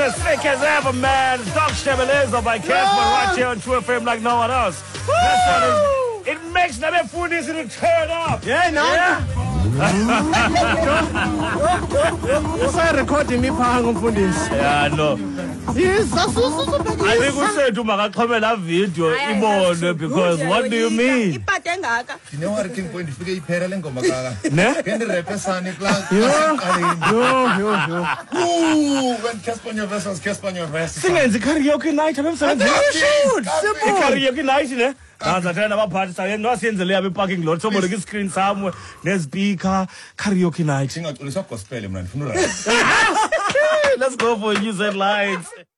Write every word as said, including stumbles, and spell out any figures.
as thick as ever, man. Doc Shebeleza by Casper right here on True F M like no one else. This one is, it makes the food easy to turn up. Yeah, no. Yeah. Usa recording me phanga umfundisi. Yeah, no. Yes, asusu I think we said to makaxhome la video ibone because what do you mean? Ipate ngaka. You know what King Point ifike iphera lengoma kaka. Ne? Can the rapper sani class? Yo, yo, yo. Ooh, when Casper versus Casper versus. Singenzi karaoke night abemsebenzi. You should. Simple. Karaoke night ne? Ngazathela nabaphathi sayeni wasiyenzele yabe parking lot soboleka iscreen somewhere nespeaker karaoke night. Singaculisa gospel mna ndifuna ura. Let's go for news headlines.